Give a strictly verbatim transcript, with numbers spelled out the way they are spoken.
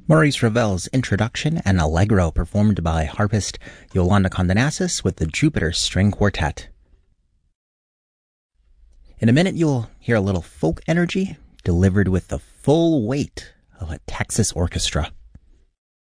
Maurice Ravel's Introduction and Allegro, performed by harpist Yolanda Condenasis with the Jupiter String Quartet. In a minute, you'll hear a little folk energy delivered with the full weight of a Texas orchestra.